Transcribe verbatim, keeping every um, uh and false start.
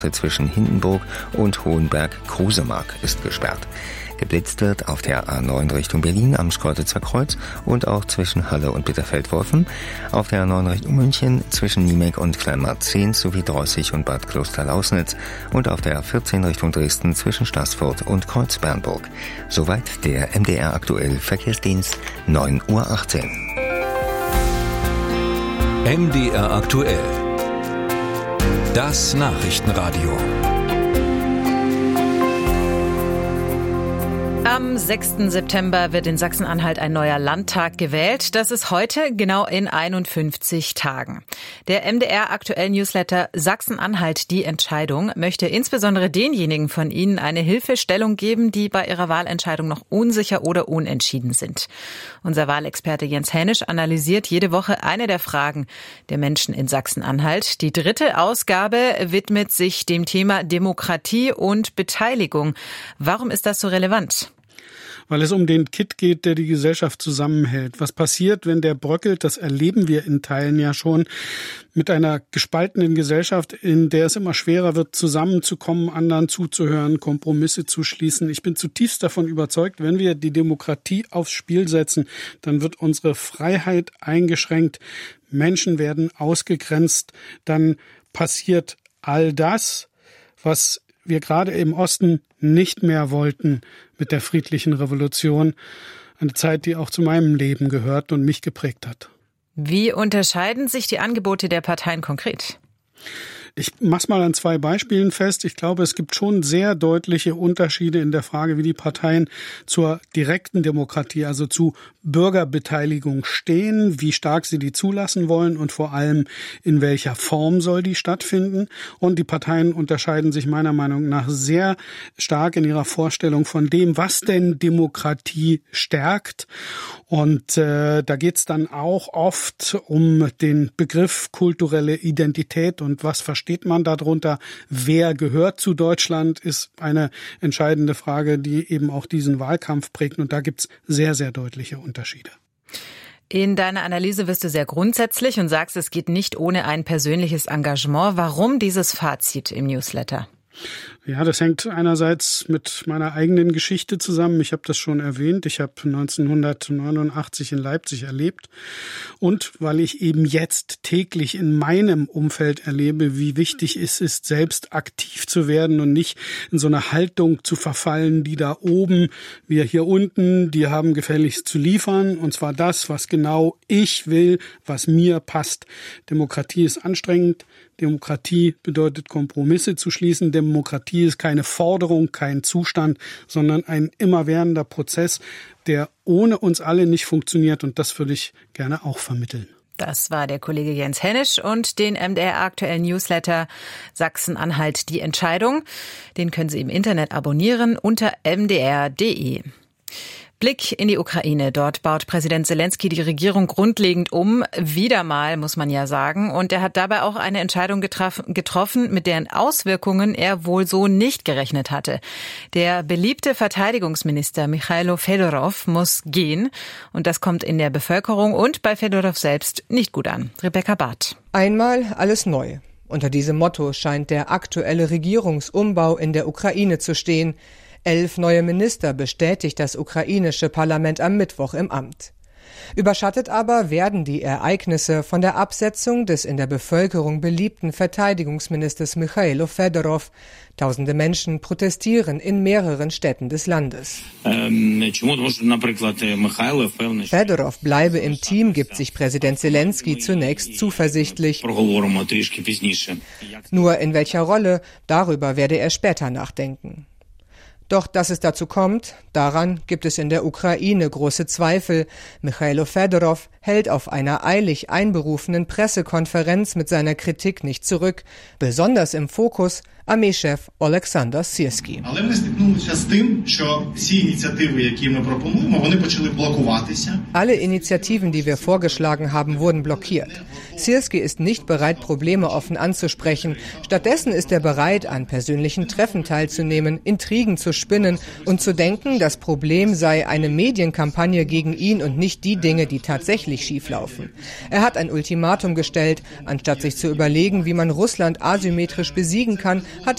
zwischen Hindenburg und Hohenberg-Krusemark ist gesperrt. Geblitzt wird auf der A neun Richtung Berlin am Schkeuditzer Kreuz und auch zwischen Halle und Bitterfeld-Wolfen, auf der A neun Richtung München zwischen Niemek und Kleinmarzehn sowie Drossig und Bad Klosterlausnitz und auf der A vierzehn Richtung Dresden zwischen Staßfurt und Kreuzbernburg. Soweit der M D R aktuell Verkehrsdienst, neun Uhr achtzehn. M D R aktuell. Das Nachrichtenradio. Am sechsten September wird in Sachsen-Anhalt ein neuer Landtag gewählt. Das ist heute genau in einundfünfzig Tagen. Der M D R aktuell Newsletter Sachsen-Anhalt die Entscheidung möchte insbesondere denjenigen von Ihnen eine Hilfestellung geben, die bei ihrer Wahlentscheidung noch unsicher oder unentschieden sind. Unser Wahlexperte Jens Hänisch analysiert jede Woche eine der Fragen der Menschen in Sachsen-Anhalt. Die dritte Ausgabe widmet sich dem Thema Demokratie und Beteiligung. Warum ist das so relevant? Weil es um den Kitt geht, der die Gesellschaft zusammenhält. Was passiert, wenn der bröckelt, das erleben wir in Teilen ja schon mit einer gespaltenen Gesellschaft, in der es immer schwerer wird, zusammenzukommen, anderen zuzuhören, Kompromisse zu schließen. Ich bin zutiefst davon überzeugt, wenn wir die Demokratie aufs Spiel setzen, dann wird unsere Freiheit eingeschränkt, Menschen werden ausgegrenzt, dann passiert all das, was wir gerade im Osten nicht mehr wollten mit der friedlichen Revolution. Eine Zeit, die auch zu meinem Leben gehört und mich geprägt hat. Wie unterscheiden sich die Angebote der Parteien konkret? Ich mach's mal an zwei Beispielen fest. Ich glaube, es gibt schon sehr deutliche Unterschiede in der Frage, wie die Parteien zur direkten Demokratie, also zu Bürgerbeteiligung stehen, wie stark sie die zulassen wollen und vor allem in welcher Form soll die stattfinden. Und die Parteien unterscheiden sich meiner Meinung nach sehr stark in ihrer Vorstellung von dem, was denn Demokratie stärkt. Und äh, da geht's dann auch oft um den Begriff kulturelle Identität und was versteht man darunter. Wer gehört zu Deutschland, ist eine entscheidende Frage, die eben auch diesen Wahlkampf prägt. Und da gibt's sehr, sehr deutliche Unterschiede. In deiner Analyse wirst du sehr grundsätzlich und sagst, es geht nicht ohne ein persönliches Engagement. Warum dieses Fazit im Newsletter? Ja, das hängt einerseits mit meiner eigenen Geschichte zusammen. Ich habe das schon erwähnt. Ich habe neunzehnhundertneunundachtzig in Leipzig erlebt. Und weil ich eben jetzt täglich in meinem Umfeld erlebe, wie wichtig es ist, selbst aktiv zu werden und nicht in so eine Haltung zu verfallen, die da oben, wir hier unten, die haben gefälligst zu liefern. Und zwar das, was genau ich will, was mir passt. Demokratie ist anstrengend. Demokratie bedeutet, Kompromisse zu schließen. Demokratie ist keine Forderung, kein Zustand, sondern ein immerwährender Prozess, der ohne uns alle nicht funktioniert. Und das würde ich gerne auch vermitteln. Das war der Kollege Jens Hänisch und den M D R aktuellen Newsletter Sachsen-Anhalt die Entscheidung. Den können Sie im Internet abonnieren unter m d r punkt d e. Blick in die Ukraine. Dort baut Präsident Selenskyj die Regierung grundlegend um. Wieder mal, muss man ja sagen. Und er hat dabei auch eine Entscheidung getraf- getroffen, mit deren Auswirkungen er wohl so nicht gerechnet hatte. Der beliebte Verteidigungsminister Michailo Fedorov muss gehen. Und das kommt in der Bevölkerung und bei Fedorov selbst nicht gut an. Rebecca Barth. Einmal alles neu. Unter diesem Motto scheint der aktuelle Regierungsumbau in der Ukraine zu stehen. Elf neue Minister bestätigt das ukrainische Parlament am Mittwoch im Amt. Überschattet aber werden die Ereignisse von der Absetzung des in der Bevölkerung beliebten Verteidigungsministers Michailo Fedorov. Tausende Menschen protestieren in mehreren Städten des Landes. Fedorov bleibe im Team, gibt sich Präsident Selenskyj zunächst zuversichtlich. Nur in welcher Rolle, darüber werde er später nachdenken. Doch dass es dazu kommt, daran gibt es in der Ukraine große Zweifel. Michailo Fedorov hält auf einer eilig einberufenen Pressekonferenz mit seiner Kritik nicht zurück. Besonders im Fokus Armeechef Олександр Сирський. Alle Initiativen, die wir vorgeschlagen haben, wurden blockiert. Sirski ist nicht bereit, Probleme offen anzusprechen. Stattdessen ist er bereit, an persönlichen Treffen teilzunehmen, Intrigen zu spinnen und zu denken, das Problem sei eine Medienkampagne gegen ihn und nicht die Dinge, die tatsächlich schieflaufen. Er hat ein Ultimatum gestellt. Anstatt sich zu überlegen, wie man Russland asymmetrisch besiegen kann, hat